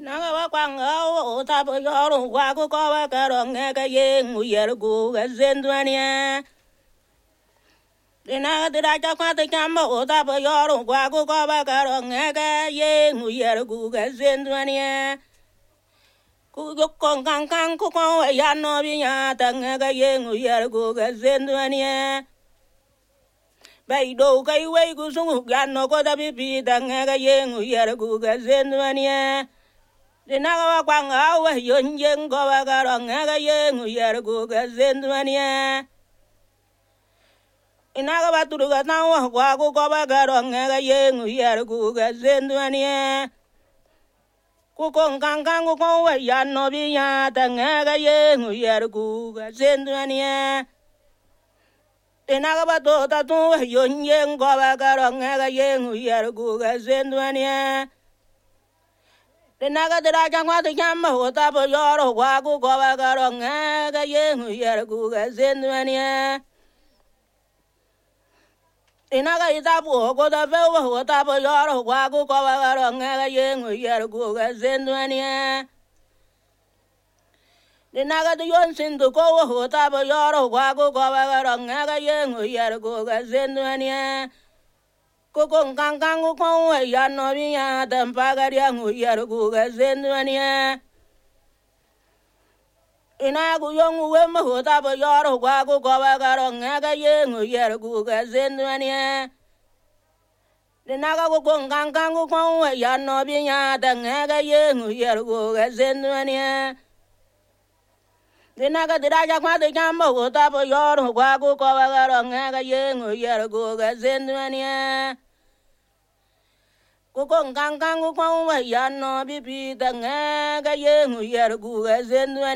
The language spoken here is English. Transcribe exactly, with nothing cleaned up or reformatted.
Naga wa kwang o ta bo yoro wa ko ko wa ka ro nga ka ye ngu yer gu ga zendwania. Dina ga dira cha kwa te kamba o ta bo yoro wa ko ko wa ka ro nga ka ye ngu yer gu ga zendwania. Ku yo kon kan kan ku ko ya no bi nya ta nga ka ye ngu yer gu ga zendwania. Bai do kai wei ku sungu ya no ko da bi bi ta nga ka ye ngu yer gu ga zendwania. Dinaga wa kwang awe yon yen go wa garong nga ye ngu yer gu ga zendwania. Inaga wa turu ga na wa wa gu go wa garong nga ye ngu yer gu ga zendwania. Ku kong kang kang ku ko wa ya no bi ya ta nga ye ngu yer gu ga zendwania. Dinaga wa to ta tu wa yon yen go wa garong nga ye ngu yer gu ga zendwania. Dinaga dira jangwa tu jamba hota po yoro wa ku ko wa garong nga ye ngu yer gu ga zendwania. Dinaga ita po ko da fe wa hota po yoro wa ku ko wa garong nga ye ngu yer gu ga zendwania. Dinaga tu yon sindu ko wa hota po yoro wa ku ko wa garong nga ye ngu yer gu ga zendwania. Kukong kang kang kukong wa ya no bi ya tampa ga dia ngu yer gu ga zendwania. Ina gu yong we ma ho ta bo yoro wa gu ko wa ga ro nga ga ye ngu yer gu ga zendwania. Dinaga kukong kang kang kukong wa ya no bi ya ta nga ga ye ngu yer gu ga zendwania. Dinaga dira ja kwa de jamba ho ta bo yoro wa gu ko wa ga ro nga ga ye ngu yer gu ga zendwania. Kukong kang kang kukong wa ya no bi bi ta nga ga ye ngu yer gu ga zendwania.